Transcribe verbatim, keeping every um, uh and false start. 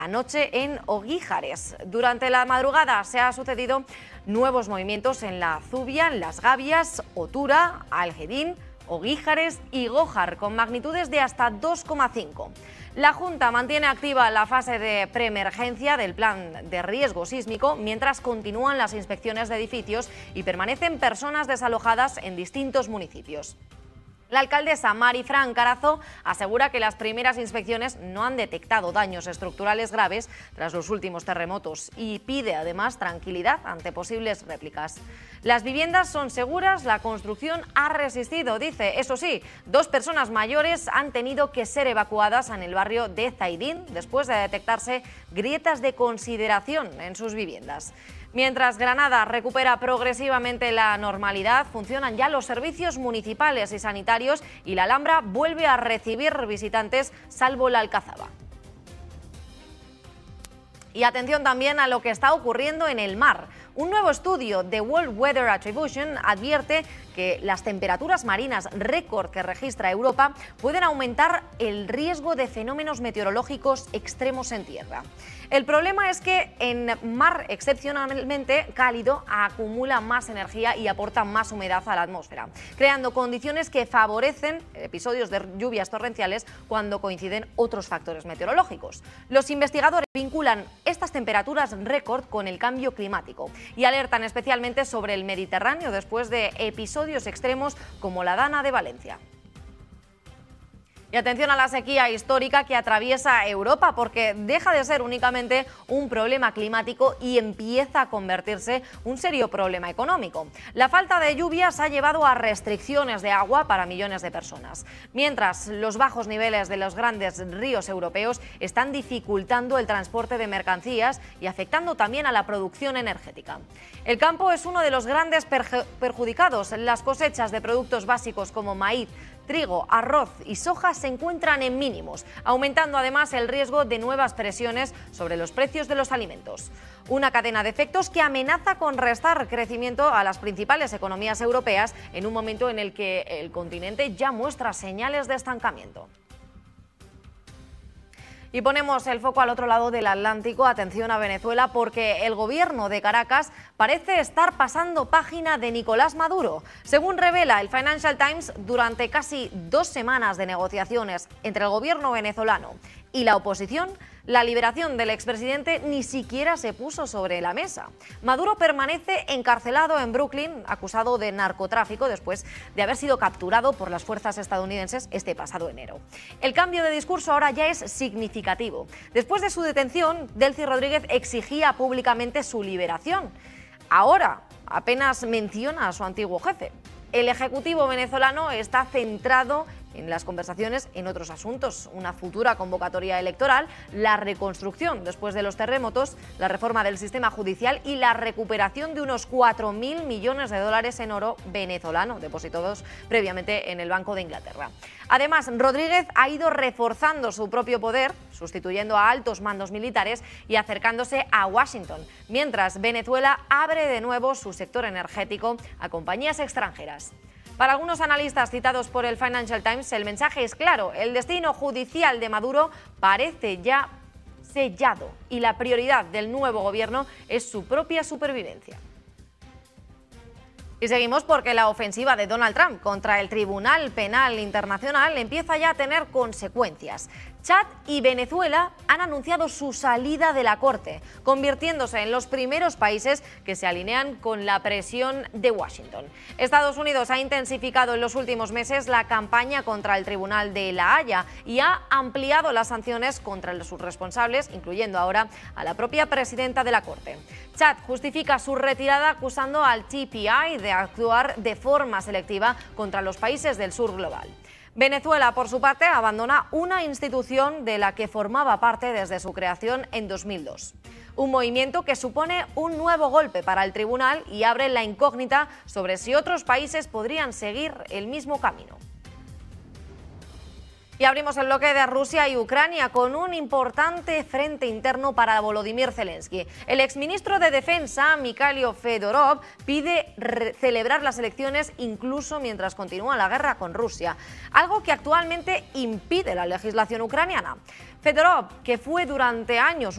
Anoche en Oguíjares. Durante la madrugada se han sucedido nuevos movimientos en la Zubia, en Las Gavias, Otura, Algedín, Oguíjares y Gójar, con magnitudes de hasta dos coma cinco. La Junta mantiene activa la fase de preemergencia del plan de riesgo sísmico mientras continúan las inspecciones de edificios y permanecen personas desalojadas en distintos municipios. La alcaldesa Marifran Carazo asegura que las primeras inspecciones no han detectado daños estructurales graves tras los últimos terremotos y pide además tranquilidad ante posibles réplicas. Las viviendas son seguras, la construcción ha resistido, dice. Eso sí, dos personas mayores han tenido que ser evacuadas en el barrio de Zaidín después de detectarse grietas de consideración en sus viviendas. Mientras Granada recupera progresivamente la normalidad, funcionan ya los servicios municipales y sanitarios y la Alhambra vuelve a recibir visitantes, salvo la Alcazaba. Y atención también a lo que está ocurriendo en el mar. Un nuevo estudio de World Weather Attribution advierte que las temperaturas marinas récord que registra Europa pueden aumentar el riesgo de fenómenos meteorológicos extremos en tierra. El problema es que en mar excepcionalmente cálido acumula más energía y aporta más humedad a la atmósfera, creando condiciones que favorecen episodios de lluvias torrenciales cuando coinciden otros factores meteorológicos. Los investigadores vinculan estas temperaturas récord con el cambio climático y alertan especialmente sobre el Mediterráneo después de episodios extremos como la Dana de Valencia. Y atención a la sequía histórica que atraviesa Europa, porque deja de ser únicamente un problema climático y empieza a convertirse un serio problema económico. La falta de lluvias ha llevado a restricciones de agua para millones de personas, mientras los bajos niveles de los grandes ríos europeos están dificultando el transporte de mercancías y afectando también a la producción energética. El campo es uno de los grandes perjudicados. Las cosechas de productos básicos como maíz, trigo, arroz y soja se encuentran en mínimos, aumentando además el riesgo de nuevas presiones sobre los precios de los alimentos. Una cadena de efectos que amenaza con restar crecimiento a las principales economías europeas en un momento en el que el continente ya muestra señales de estancamiento. Y ponemos el foco al otro lado del Atlántico, atención a Venezuela, porque el gobierno de Caracas parece estar pasando página de Nicolás Maduro. Según revela el Financial Times, durante casi dos semanas de negociaciones entre el gobierno venezolano y la oposición, la liberación del expresidente ni siquiera se puso sobre la mesa. Maduro permanece encarcelado en Brooklyn, acusado de narcotráfico después de haber sido capturado por las fuerzas estadounidenses este pasado enero. El cambio de discurso ahora ya es significativo. Después de su detención, Delcy Rodríguez exigía públicamente su liberación. Ahora apenas menciona a su antiguo jefe. El Ejecutivo venezolano está centrado en las conversaciones en otros asuntos: una futura convocatoria electoral, la reconstrucción después de los terremotos, la reforma del sistema judicial y la recuperación de unos cuatro mil millones de dólares en oro venezolano depositados previamente en el Banco de Inglaterra. Además, Rodríguez ha ido reforzando su propio poder, sustituyendo a altos mandos militares y acercándose a Washington, mientras Venezuela abre de nuevo su sector energético a compañías extranjeras. Para algunos analistas citados por el Financial Times, el mensaje es claro: el destino judicial de Maduro parece ya sellado y la prioridad del nuevo gobierno es su propia supervivencia. Y seguimos porque la ofensiva de Donald Trump contra el Tribunal Penal Internacional empieza ya a tener consecuencias. Chad y Venezuela han anunciado su salida de la Corte, convirtiéndose en los primeros países que se alinean con la presión de Washington. Estados Unidos ha intensificado en los últimos meses la campaña contra el Tribunal de La Haya y ha ampliado las sanciones contra sus responsables, incluyendo ahora a la propia presidenta de la Corte. Chad justifica su retirada acusando al T P I de actuar de forma selectiva contra los países del sur global. Venezuela, por su parte, abandona una institución de la que formaba parte desde su creación en dos mil dos. Un movimiento que supone un nuevo golpe para el tribunal y abre la incógnita sobre si otros países podrían seguir el mismo camino. Y abrimos el bloque de Rusia y Ucrania con un importante frente interno para Volodymyr Zelensky. El exministro de Defensa, Mikhailo Fedorov, pide celebrar las elecciones incluso mientras continúa la guerra con Rusia, algo que actualmente impide la legislación ucraniana. Fedorov, que fue durante años